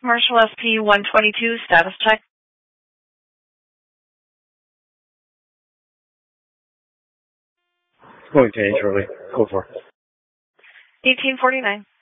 Marshall SP 122, status check. Going to Charlie. Go for it. 1849.